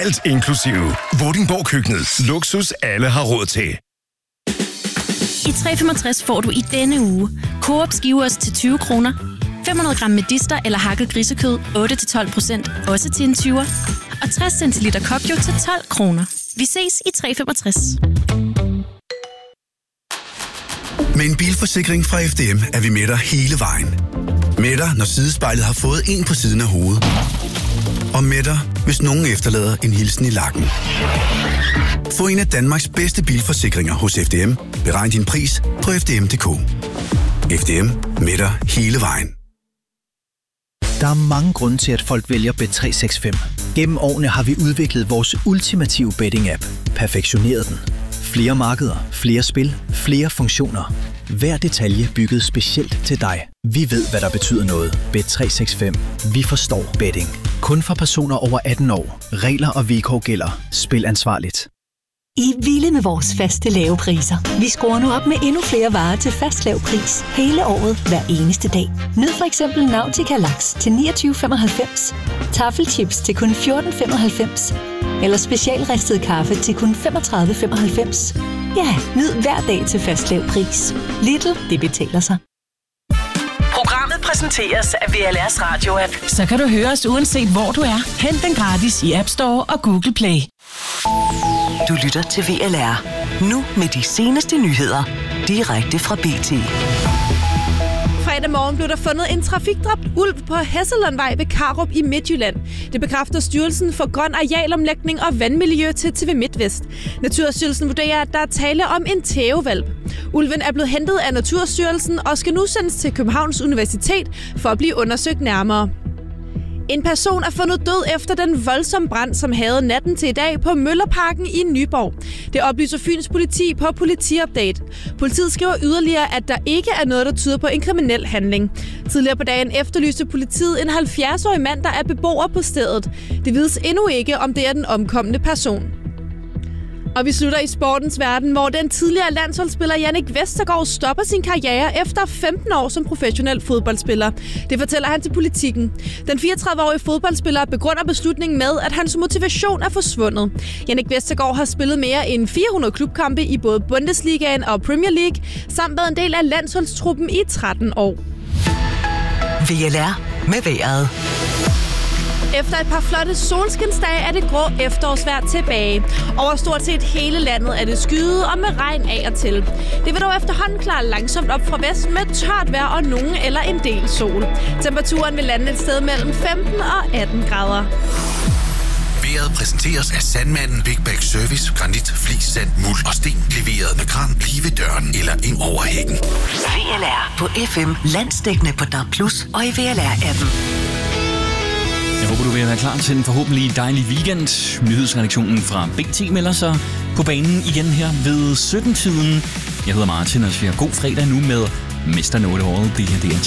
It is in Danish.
Alt inklusive. Vordingborg Køkkenet. Luksus alle har råd til. I 365 får du i denne uge Coop skiveost til 20 kroner, 500 gram medister eller hakket grisekød 8-12%, også til en 20'er, og 60 centiliter Kokjo til 12 kroner. Vi ses i 365. Med en bilforsikring fra FDM er vi med dig hele vejen. Med dig, når sidespejlet har fået en på siden af hovedet. Og med dig, hvis nogen efterlader en hilsen i lakken. Få en af Danmarks bedste bilforsikringer hos FDM. Beregn din pris på FDM.dk. FDM med dig hele vejen. Der er mange grunde til, at folk vælger Bet365. Gennem årene har vi udviklet vores ultimative betting-app. Perfektioneret den. Flere markeder, flere spil, flere funktioner. Hver detalje bygget specielt til dig. Vi ved, hvad der betyder noget. Bet365. Vi forstår betting. Kun for personer over 18 år. Regler og vilkår gælder. Spil ansvarligt. I er vilde med vores faste lave priser. Vi skruer nu op med endnu flere varer til fast lav pris. Hele året, hver eneste dag. Nyd for eksempel Nautica Laks til 29,95. Taffelchips til kun 14,95. Eller specialristet kaffe til kun 35,95. Ja, nyd hver dag til fast lav pris. Lidl, det betaler sig. Programmet præsenteres af VLR's Radio-app. Så kan du høre os uanset hvor du er. Hent den gratis i App Store og Google Play. Du lytter til VLR. Nu med de seneste nyheder. Direkte fra BT. Fredag morgen blev der fundet en trafikdræbt ulv på Hesselundvej ved Karup i Midtjylland. Det bekræfter Styrelsen for Grøn Arealomlægning og Vandmiljø til TV MidtVest. Naturstyrelsen vurderer, at der er tale om en tævehvalp. Ulven er blevet hentet af Naturstyrelsen og skal nu sendes til Københavns Universitet for at blive undersøgt nærmere. En person er fundet død efter den voldsomme brand, som havde natten til i dag på Møllerparken i Nyborg. Det oplyser Fyns politi på Politiupdate. Politiet skriver yderligere, at der ikke er noget, der tyder på en kriminel handling. Tidligere på dagen efterlyste politiet en 70-årig mand, der er beboer på stedet. Det vides endnu ikke, om det er den omkomne person. Og vi slutter i sportens verden, hvor den tidligere landsholdsspiller Jannik Vestergaard stopper sin karriere efter 15 år som professionel fodboldspiller. Det fortæller han til Politikken. Den 34-årige fodboldspiller begrunder beslutningen med, at hans motivation er forsvundet. Jannik Vestergaard har spillet mere end 400 klubkampe i både Bundesligaen og Premier League, samt været en del af landsholdstruppen i 13 år. VLR med vejret. Efter et par flotte solskinsdage er det grå efterårsvejr tilbage. Over stort set hele landet er det skyet og med regn af og til. Det vil dog efterhånden klare langsomt op fra vest med tørt vejr og nogen eller en del sol. Temperaturen vil lande et sted mellem 15 og 18 grader. Vejret præsenteres af Sandmanden Big Bag Service. Granit, flis, sand, muld og sten. Leveret med kran lige ved døren eller ind over hækken. VLR på FM. Landsdækkende på DAB+ og i VLR-appen. Jeg håber, du vil være klar til en forhåbentlig dejlig weekend. Nyhedsredaktionen fra BT melder sig på banen igen her ved 17-tiden. Jeg hedder Martin, og siger god fredag nu med Mr. Know-it-all. Det her det er